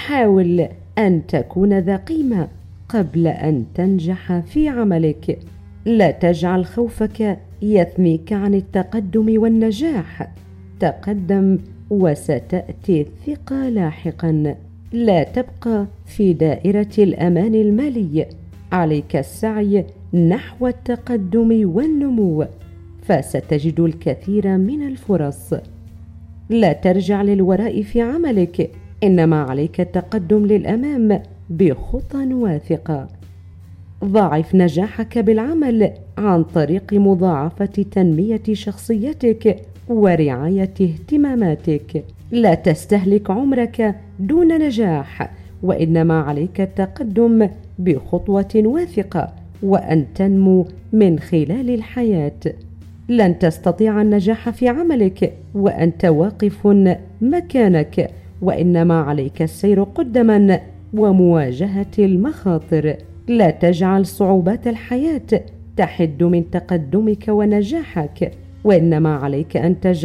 حاول أن تكون ذا قيمة قبل أن تنجح في عملك. لا تجعل خوفك يثنيك عن التقدم والنجاح. تقدم وستأتي الثقة لاحقا. لا تبقى في دائرة الأمان المالي. عليك السعي نحو التقدم والنمو، فستجد الكثير من الفرص. لا ترجع للوراء في عملك، إنما عليك التقدم للأمام بخطى واثقة. ضاعف نجاحك بالعمل عن طريق مضاعفة تنمية شخصيتك ورعاية اهتماماتك. لا تستهلك عمرك دون نجاح، وإنما عليك التقدم بخطوة واثقة وأن تنمو من خلال الحياة. لن تستطيع النجاح في عملك وأنت واقف مكانك، وإنما عليك السير قدما ومواجهة المخاطر. لا تجعل صعوبات الحياة تحد من تقدمك ونجاحك، وإنما عليك أن تجعل